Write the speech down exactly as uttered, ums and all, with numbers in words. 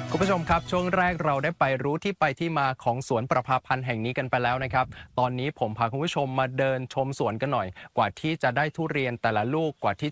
คุณผู้ชมครับช่วงแรกเราได้ไปรู้ที่ไปที่มาของสวนประภาพันธ์แห่งนี้กันไปแล้วนะครับตอนนี้ผมพาคุณผู้ชมมาเดินชมสวนกันหน่อยกว่าที่จะได้ทุเรียนแต่ละลูกกว่าที่